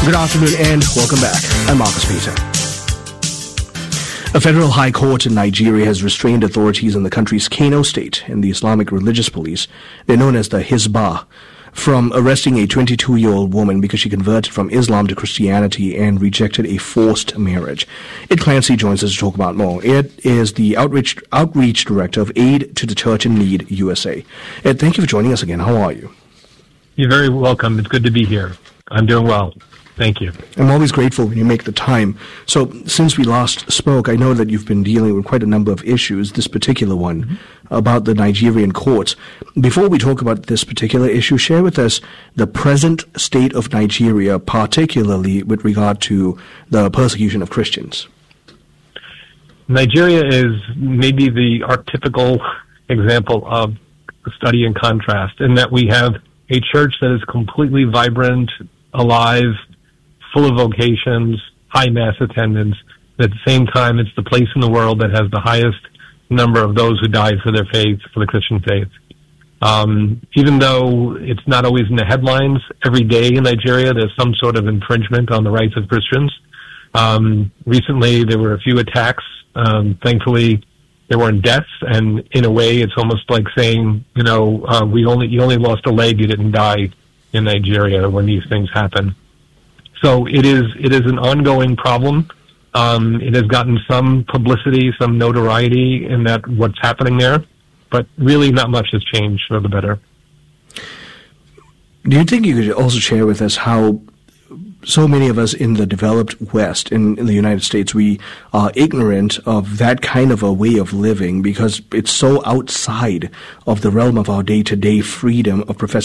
Good afternoon and welcome back. I'm Marcus Peter. A federal high court in Nigeria has restrained authorities in the country's Kano state and the Islamic religious police, they're known as the Hizbah, from arresting a 22-year-old woman because she converted from Islam to Christianity and rejected a forced marriage. Ed Clancy joins us to talk about more. Ed is the outreach director of Aid to the Church in Need USA. Ed, thank you for joining us again. How are you? You're very welcome. It's good to be here. I'm doing well. Thank you. I'm always grateful when you make the time. So since we last spoke, I know that you've been dealing with quite a number of issues, this particular one, about the Nigerian courts. Before we talk about this particular issue, share with us the present state of Nigeria, particularly with regard to the persecution of Christians. Nigeria is maybe the archetypical example of the study in contrast, in that we have a church that is completely vibrant, alive, full of vocations, high mass attendance. At the same time, it's the place in the world that has the highest number of those who died for their faith, for the Christian faith. Even though it's not always in the headlines, every day in Nigeria there's some sort of infringement on the rights of Christians. Recently there were a few attacks. Thankfully, there weren't deaths, and in a way it's almost like saying, you only lost a leg, you didn't die in Nigeria when these things happen. So it is an ongoing problem. It has gotten some publicity, some notoriety in that what's happening there, but really not much has changed for the better. Do you think you could also share with us how so many of us in the developed West, in the United States, we are ignorant of that kind of a way of living because it's so outside of the realm of our day-to-day freedom of professing